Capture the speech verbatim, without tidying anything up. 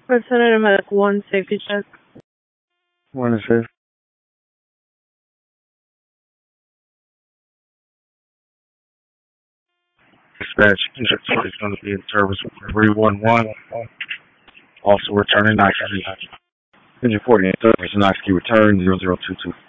Representative Medical one, safety check. One is safe. Dispatch, engine is going to be in service with three one one. Also returning Knox Key. Engine forty in service, Knox Key return zero zero two two.